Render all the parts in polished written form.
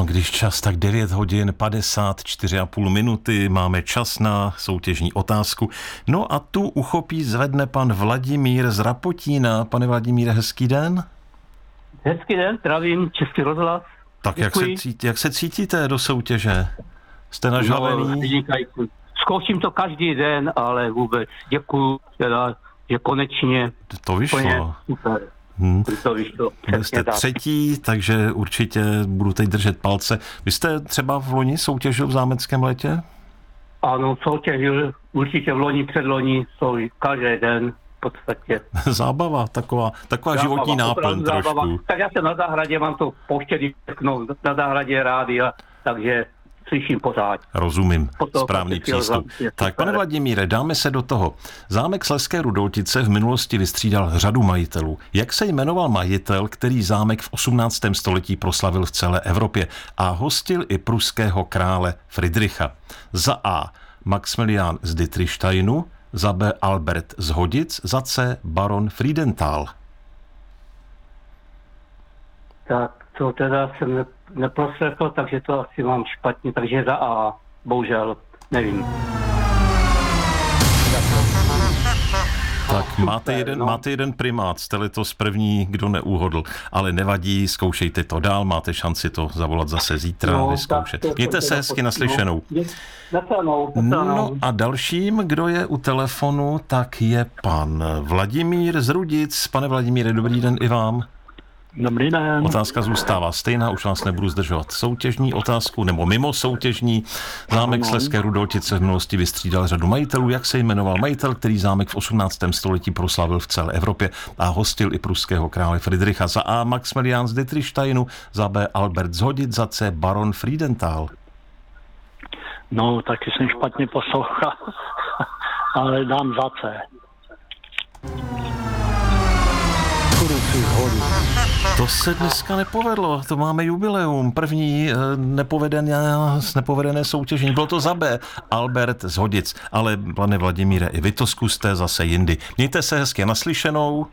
když čas, tak 9 hodin 54,5 minuty, máme čas na soutěžní otázku. No a tu uchopí, zvedne pan Vladimír z Rapotína. Pane Vladimíre, hezký den. Hezký den, zdravím, Český rozhlas. Tak jak se cítíte do soutěže? Jste nažavený? No, zkouším to každý den, ale vůbec děkuju, že konečně. To vyšlo. Super. Jste třetí, takže určitě budu teď držet palce. Vy jste třeba v loni soutěžil v Zámeckém létě? Ano, soutěžil určitě v loni, předloni, každý den v podstatě. Zábava, taková životní náplň trošku. Tak já jsem na zahradě, mám to pouštěný okno, na zahradě rádia, takže slyším pořád. Rozumím, správný přístup. Tak, pane Vladimíre, dáme se do toho. Zámek Slezské Rudoltice v minulosti vystřídal řadu majitelů. Jak se jmenoval majitel, který zámek v 18. století proslavil v celé Evropě a hostil i pruského krále Friedricha? Za A. Maxmilian z Dietrichsteinu, za B. Albert z Hodic, za C. baron Friedenthal. Tak to teda jsem neproslechl, takže to asi mám špatně, takže za A, bohužel, nevím. Tak máte jeden primát, jste letos první, kdo neuhodl, ale nevadí, zkoušejte to dál, máte šanci to zavolat zase zítra, vyzkoušet. Mějte se hezky naslyšenou. No a dalším, kdo je u telefonu, tak je pan Vladimír z Rudic. Pane Vladimíre, dobrý den i vám. Dobrý den. Otázka zůstává stejná, už vás nebudu zdržovat. Soutěžní otázku, nebo mimo soutěžní. Zámek Slezské Rudoltice v minulosti vystřídal řadu majitelů. Jak se jmenoval majitel, který zámek v 18. století proslavil v celé Evropě a hostil i pruského krále Friedricha? Za A. Maxmilian z Dietrichsteinu, za B. Albert z Hodic, za C. baron Friedenthal. No, taky jsem špatně poslouchal, ale dám za C. To se dneska nepovedlo, to máme jubileum, první nepovedené soutěžení. Bylo to za B, Albert z Hodic, ale pane Vladimíre, i vy to zkuste zase jindy. Mějte se hezky naslyšenou.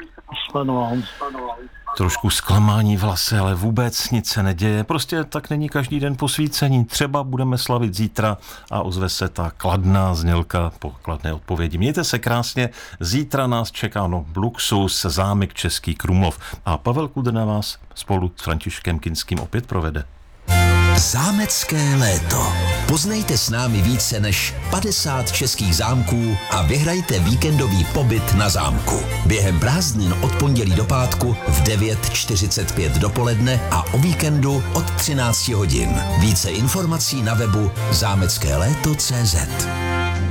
Trošku zklamání v hlase, ale vůbec nic se neděje. Prostě tak není každý den posvícení. Třeba budeme slavit zítra a ozve se ta kladná znělka po kladné odpovědi. Mějte se krásně. Zítra nás čeká luxus, zámek Český Krumlov. A Pavel Kudrna vás spolu s Františkem Kinským opět provede. Zámecké léto. Poznejte s námi více než 50 českých zámků a vyhrajte víkendový pobyt na zámku. Během prázdnin od pondělí do pátku v 9:45 dopoledne a o víkendu od 13 hodin. Více informací na webu zámeckéléto.cz.